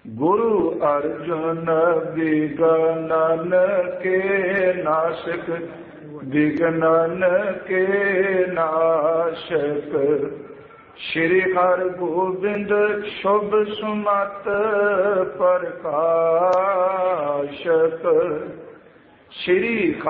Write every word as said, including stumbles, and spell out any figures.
गुरु अर्जुन विघ्न के नाशक, विघ्न के नाशक। श्री हर गोबिंद शुभ सुमत प्रकाशक। श्री